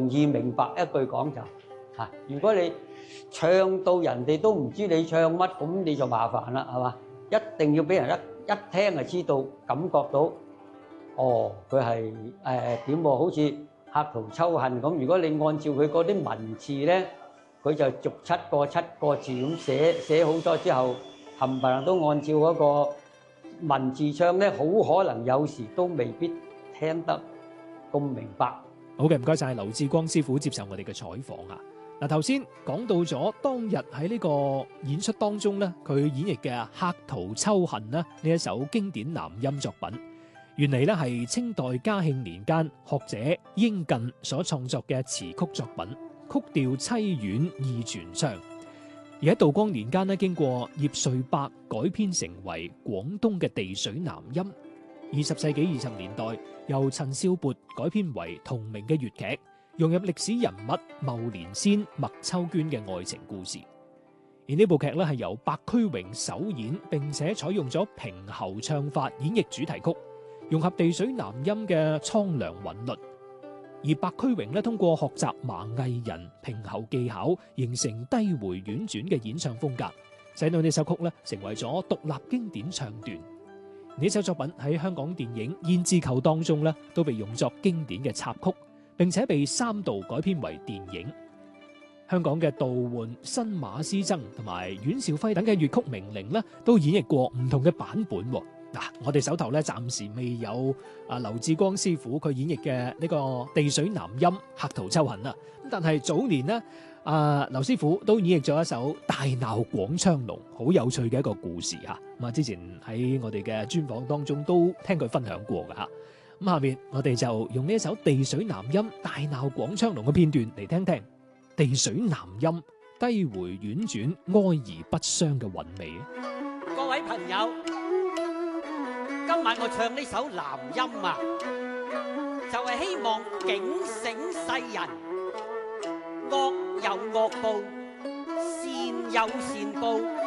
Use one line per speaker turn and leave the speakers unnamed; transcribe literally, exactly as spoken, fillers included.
容易明白一句講就嚇。如果你唱到人哋都唔知你唱乜，咁你就麻煩啦，係嘛？一定要俾人一一聽就知道，感覺到哦，佢係誒點喎？好似客途秋恨咁。如果你按照佢嗰啲文字咧，佢就逐七個七個字咁寫寫好咗之後，冚唪唥都按照嗰個文字唱咧，好可能有時都未必聽得咁明白。
好嘅，唔該晒劉志光師傅接受我哋嘅採訪啊！嗱，頭先講到咗當日喺呢個演出當中咧，佢演繹嘅《客途秋恨》呢呢一首經典南音作品，原嚟咧係清代嘉慶年間學者英近所創作嘅詞曲作品，曲調凄婉意傳唱。而喺道光年間咧，經過葉瑞伯改編成為廣東嘅地水南音。二十世紀二十年代，由陳少鉢改編為同名嘅粵劇，融入歷史人物牟連仙、麥秋娟嘅愛情故事。而呢部劇咧係由白駒榮首演，並且採用咗平喉唱法演繹主題曲，融合地水南音嘅蒼涼韻律。而白駒榮咧通過學習麻藝人平喉技巧，形成低回婉轉嘅演唱風格，使到呢首曲咧成為咗獨立經典唱段。呢首作品喺香港電影《胭脂扣》當中咧都被用作經典嘅插曲，並且被三度改編為電影。香港嘅杜煥、新馬師曾同埋阮兆輝等嘅粵曲名伶咧都演繹過唔同嘅版本。嗱，我哋手頭咧暫時未有啊劉志光師傅佢演繹嘅呢個地水南音《客途秋恨》啊，咁但係早年呢，啊劉師傅都演繹咗一首《大鬧廣昌隆》，好有趣嘅一個故事吓。咁啊，之前喺我哋嘅專訪當中都聽佢分享過噶吓。咁下面我哋就用呢一首地水南音《大鬧廣昌隆》嘅片段嚟聽聽地水南音低回婉轉、哀而不傷嘅韻味。
各位朋友，今晚我唱呢首南音啊，就係希望警醒世人，惡有惡報，善有善報。